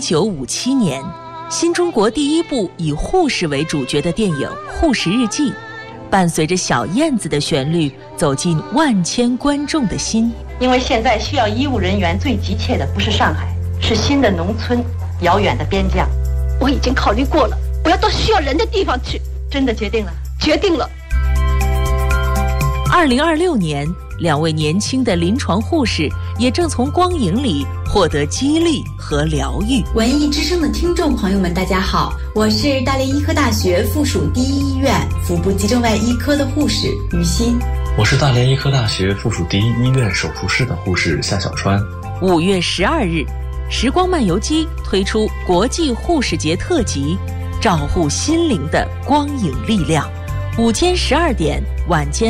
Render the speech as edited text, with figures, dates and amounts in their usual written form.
1957年，新中国第一部以护士为主角的电影《护士日记》，伴随着小燕子的旋律，走进万千观众的心。 因为现在需要医务人员最急切的不是上海，是新的农村，遥远的边疆。 我已经考虑过了，我要到需要人的地方去。 真的决定了？ 决定了。 2026年，2位年轻的临床护士也正从光影里获得激励和疗愈。 文艺之声的听众朋友们，大家好，我是大连医科大学附属第一医院腹部急症外医科的护士于欣。 我是大连医科大学附属第一医院手术室的护士夏小川。 5月12日，时光漫游机推出国际护士节特辑，照护心灵的光影力量。午间12点，晚间